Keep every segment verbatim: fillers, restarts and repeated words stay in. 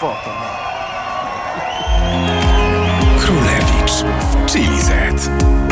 kwotę. No. Królewicz w Chili Z.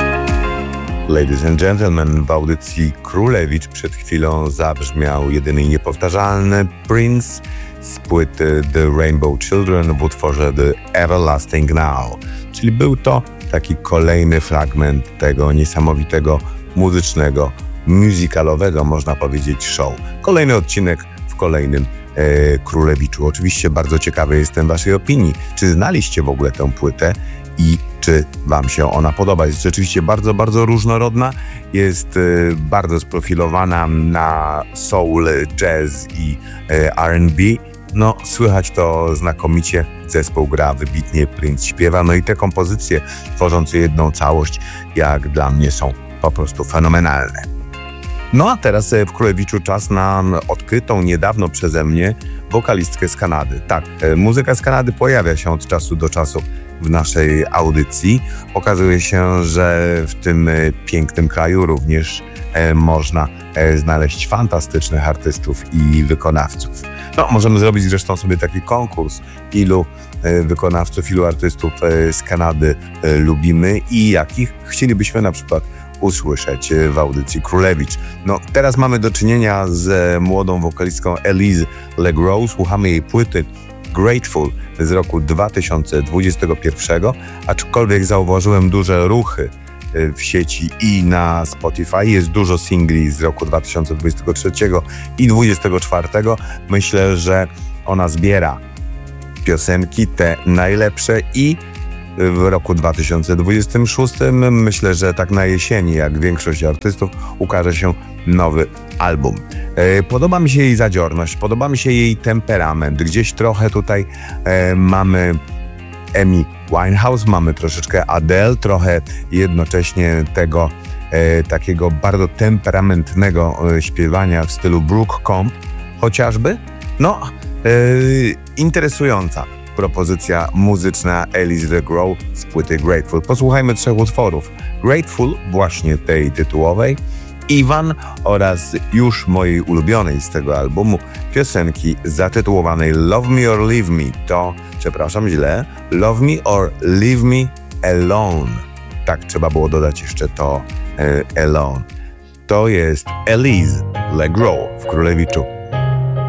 Ladies and gentlemen, w audycji Królewicz przed chwilą zabrzmiał jedyny i niepowtarzalny Prince z płyty The Rainbow Children w utworze The Everlasting Now. Czyli był to taki kolejny fragment tego niesamowitego muzycznego, muzykalowego, można powiedzieć, show. Kolejny odcinek w kolejnym e, Królewiczu. Oczywiście bardzo ciekawy jestem waszej opinii. Czy znaliście w ogóle tę płytę i czy wam się ona podoba? Jest rzeczywiście bardzo, bardzo różnorodna. Jest e, bardzo sprofilowana na soul, jazz i e, R and B. No, słychać to znakomicie. Zespół gra wybitnie, Prince śpiewa. No i te kompozycje tworzące jedną całość, jak dla mnie, są po prostu fenomenalne. No a teraz w Królewiczu czas na odkrytą niedawno przeze mnie wokalistkę z Kanady. Tak, muzyka z Kanady pojawia się od czasu do czasu w naszej audycji. Okazuje się, że w tym pięknym kraju również e, można e, znaleźć fantastycznych artystów i wykonawców. No, możemy zrobić zresztą sobie taki konkurs, ilu e, wykonawców, ilu artystów e, z Kanady e, lubimy i jakich chcielibyśmy na przykład usłyszeć w audycji Królewicz. No, teraz mamy do czynienia z młodą wokalistką Elise LeGros. Słuchamy jej płyty Grateful z roku dwa tysiące dwudziestego pierwszego, aczkolwiek zauważyłem duże ruchy w sieci i na Spotify. Jest dużo singli z roku dwa tysiące dwudziestego trzeciego i dwudziestego czwartego. Myślę, że ona zbiera piosenki, te najlepsze, i w roku dwa tysiące dwudziestym szóstym, myślę, że tak na jesieni, jak większość artystów, ukaże się nowy album. E, podoba mi się jej zadziorność, podoba mi się jej temperament. Gdzieś trochę tutaj e, mamy Amy Winehouse, mamy troszeczkę Adele, trochę jednocześnie tego e, takiego bardzo temperamentnego e, śpiewania w stylu Brooke Comp chociażby. No, e, interesująca propozycja muzyczna Elise LeGros z płyty Grateful. Posłuchajmy trzech utworów. Grateful, właśnie tej tytułowej, Ivan oraz już mojej ulubionej z tego albumu piosenki zatytułowanej Love Me or Leave Me. To, przepraszam źle, Love Me or Leave Me Alone. Tak, trzeba było dodać jeszcze to e, alone. To jest Elise LeGros w Królewiczu.